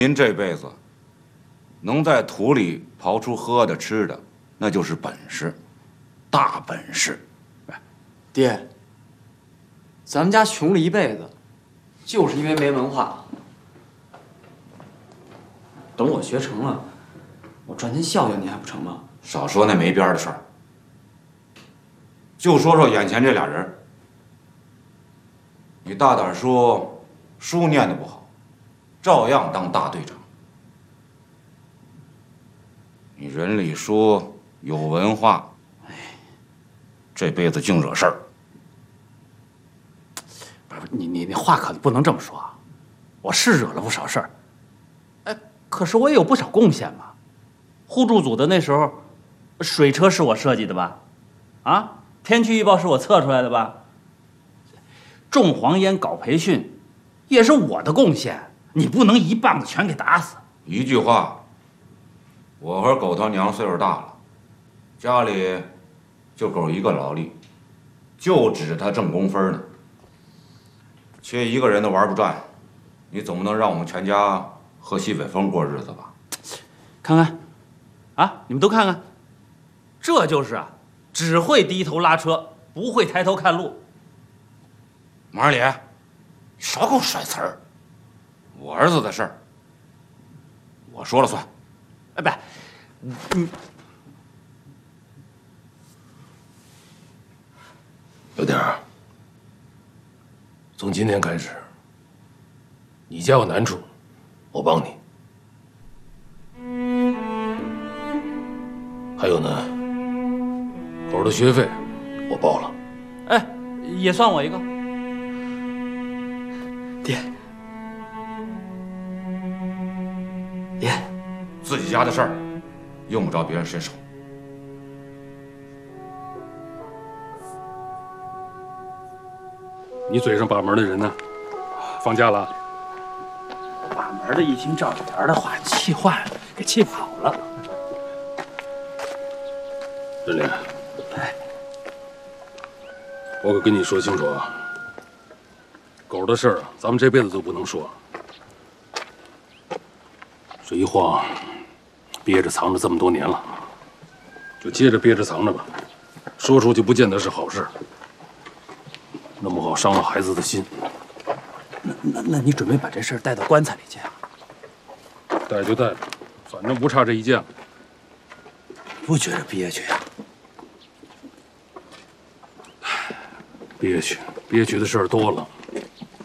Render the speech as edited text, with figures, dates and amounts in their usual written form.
您这辈子能在土里刨出喝的吃的，那就是本事，大本事。 爹，咱们家穷了一辈子，就是因为没文化。等我学成了，我赚钱孝敬你还不成吗？ 少说那没边儿的事儿，就说说眼前这俩人。你大胆说，书念得不好，照样当大队长。你人里说有文化，这辈子净惹事儿。 不是你那话可不能这么说啊！我是惹了不少事儿，哎，可是我也有不少贡献嘛。互助组的那时候，水车是我设计的吧？啊，天气预报是我测出来的吧？种黄烟搞培训，也是我的贡献。你不能一棒子全给打死。 一句话，我和狗头娘岁数大了，家里就狗一个劳力，就指着他挣工分呢。缺一个人都玩不转，你总不能让我们全家喝西北风过日子吧？ 看看，啊，你们都看看，这就是啊，只会低头拉车，不会抬头看路。 马二脸，你少给我甩词儿！我儿子的事儿，我说了算。 哎，不，你有点儿。从今天开始，你家有难处，我帮你。还有呢，狗的学费我报了。 哎，也算我一个。 爹，爹， 自己家的事儿，用不着别人伸手。 你嘴上把门的人呢？放假了？ 把门的一听赵小田的话，气坏了，给气跑了。 任莲， 哎， 我可跟你说清楚啊，狗的事儿咱们这辈子都不能说。这一晃憋着藏着这么多年了，就接着憋着藏着吧，说出去不见得是好事，弄不好伤了孩子的心。 那你准备把这事儿带到棺材里去啊？ 带就带吧，反正不差这一件了。 不觉着憋屈呀？ 憋屈的事儿多了。